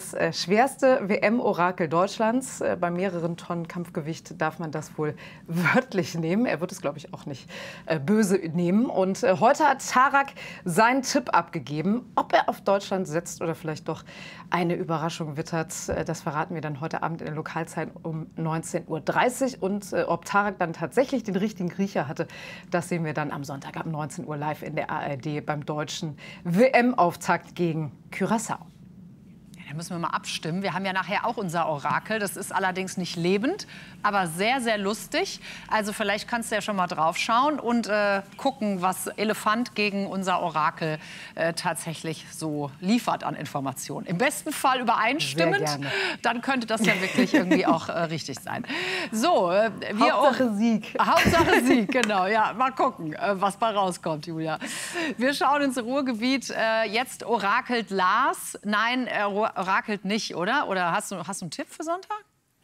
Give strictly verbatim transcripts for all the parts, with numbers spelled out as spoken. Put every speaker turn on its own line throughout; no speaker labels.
das äh, schwerste W M-Orakel Deutschlands. Äh, bei mehreren Tonnen Kampfgewicht darf man das wohl wörtlich nehmen. Er wird es, glaube ich, auch nicht äh, böse nehmen. Und äh, heute hat Tarak seinen Tipp abgegeben, ob er auf Deutschland setzt oder vielleicht doch eine Überraschung wittert. Äh, das verraten wir dann heute Abend in der Lokalzeit um neunzehn Uhr dreißig. Und äh, ob Tarak dann tatsächlich den richtigen Riecher hatte, das sehen wir dann am Sonntag ab neunzehn Uhr live in der A R D beim deutschen W M-Auftakt gegen Curaçao.
Da müssen wir mal abstimmen. Wir haben ja nachher auch unser Orakel. Das ist allerdings nicht lebend, aber sehr, sehr lustig. Also vielleicht kannst du ja schon mal drauf schauen und äh, gucken, was Elefant gegen unser Orakel äh, tatsächlich so liefert an Informationen. Im besten Fall übereinstimmend. Dann könnte das ja wirklich irgendwie auch äh, richtig sein. So, äh, wir
Hauptsache Sieg.
Hauptsache Sieg, genau. Ja, mal gucken, äh, was bei rauskommt, Julia. Wir schauen ins Ruhrgebiet. Äh, jetzt orakelt Lars. Nein, er orakelt nicht, oder? Oder hast du, hast du einen Tipp für Sonntag?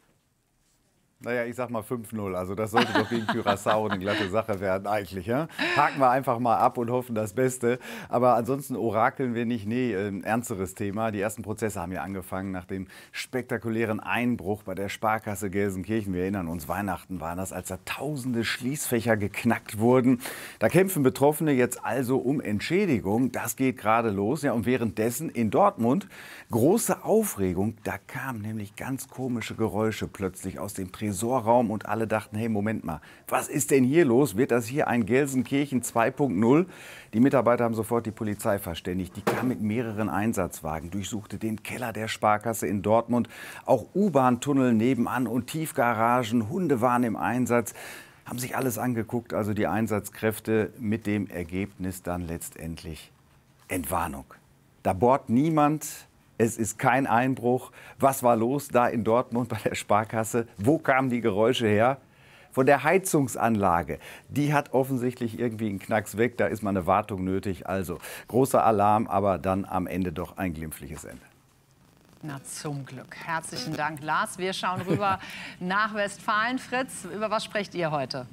Naja, ich sag mal fünf null. Also das sollte doch gegen Curaçao eine glatte Sache werden eigentlich. Ja? Haken wir einfach mal ab und hoffen das Beste. Aber ansonsten orakeln wir nicht. Nee, ein ernsteres Thema. Die ersten Prozesse haben ja angefangen nach dem spektakulären Einbruch bei der Sparkasse Gelsenkirchen. Wir erinnern uns, Weihnachten war das, als da tausende Schließfächer geknackt wurden. Da kämpfen Betroffene jetzt also um Entschädigung. Das geht gerade los. Ja, und währenddessen in Dortmund große Aufregung. Da kamen nämlich ganz komische Geräusche plötzlich aus dem Tresorraum und alle dachten, hey, Moment mal, was ist denn hier los? Wird das hier ein Gelsenkirchen zwei punkt null? Die Mitarbeiter haben sofort die Polizei verständigt. Die kam mit mehreren Einsatzwagen, durchsuchte den Keller der Sparkasse in Dortmund, auch U-Bahn-Tunnel nebenan und Tiefgaragen, Hunde waren im Einsatz. Haben sich alles angeguckt, also die Einsatzkräfte, mit dem Ergebnis dann letztendlich Entwarnung. Da bohrt niemand. Es ist kein Einbruch. Was war los da in Dortmund bei der Sparkasse? Wo kamen die Geräusche her? Von der Heizungsanlage. Die hat offensichtlich irgendwie einen Knacks weg. Da ist mal eine Wartung nötig. Also großer Alarm, aber dann am Ende doch ein glimpfliches Ende.
Na, zum Glück. Herzlichen Dank, Lars. Wir schauen rüber nach Westfalen. Fritz, über was sprecht ihr heute?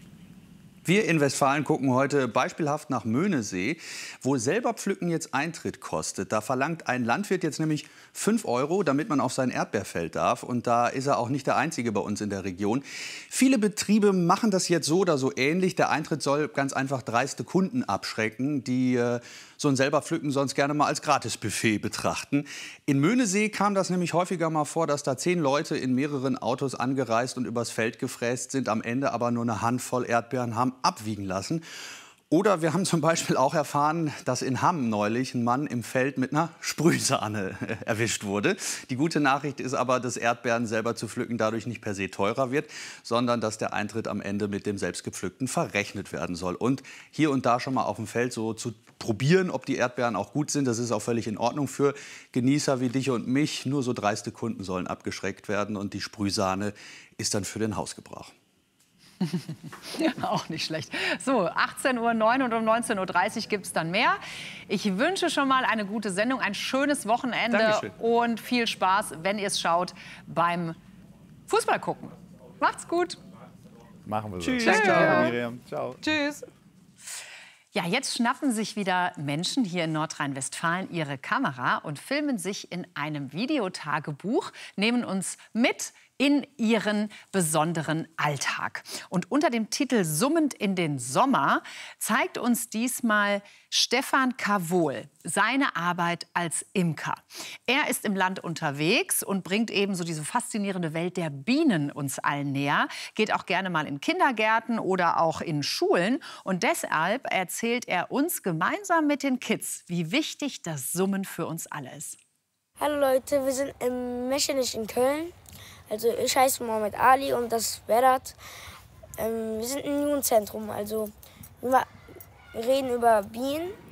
Wir in Westfalen gucken heute beispielhaft nach Möhnesee, wo selber Pflücken jetzt Eintritt kostet. Da verlangt ein Landwirt jetzt nämlich fünf Euro, damit man auf sein Erdbeerfeld darf. Und da ist er auch nicht der Einzige bei uns in der Region. Viele Betriebe machen das jetzt so oder so ähnlich. Der Eintritt soll ganz einfach dreiste Kunden abschrecken, die äh, so ein selber Pflücken sonst gerne mal als Gratisbuffet betrachten. In Möhnesee kam das nämlich häufiger mal vor, dass da zehn Leute in mehreren Autos angereist und übers Feld gefräst sind, am Ende aber nur eine Handvoll Erdbeeren haben abwiegen lassen. Oder wir haben zum Beispiel auch erfahren, dass in Hamm neulich ein Mann im Feld mit einer Sprühsahne erwischt wurde. Die gute Nachricht ist aber, dass Erdbeeren selber zu pflücken dadurch nicht per se teurer wird, sondern dass der Eintritt am Ende mit dem selbstgepflückten verrechnet werden soll. Und hier und da schon mal auf dem Feld so zu probieren, ob die Erdbeeren auch gut sind, das ist auch völlig in Ordnung für Genießer wie dich und mich. Nur so dreiste Kunden sollen abgeschreckt werden und die Sprühsahne ist dann für den Hausgebrauch.
Auch nicht schlecht. So, achtzehn Uhr neun und um neunzehn Uhr dreißig gibt es dann mehr. Ich wünsche schon mal eine gute Sendung, ein schönes Wochenende.
Dankeschön.
Und viel Spaß, wenn ihr es schaut, beim Fußball gucken. Macht's gut.
Machen wir so.
Tschüss.
Ciao,
Ciao.
Miriam. Ciao.
Tschüss. Ja, jetzt schnappen sich wieder Menschen hier in Nordrhein-Westfalen ihre Kamera und filmen sich in einem Videotagebuch, nehmen uns mit in ihren besonderen Alltag. Und unter dem Titel Summend in den Sommer zeigt uns diesmal Stefan Kavol seine Arbeit als Imker. Er ist im Land unterwegs und bringt eben so diese faszinierende Welt der Bienen uns allen näher. Geht auch gerne mal in Kindergärten oder auch in Schulen. Und deshalb erzählt er uns gemeinsam mit den Kids, wie wichtig das Summen für uns alle ist.
Hallo Leute, wir sind im Mechernich in Köln. Also ich heiße Mohammed Ali und das ist Vedat. Ähm, wir sind im Jugendzentrum, also wir reden über Bienen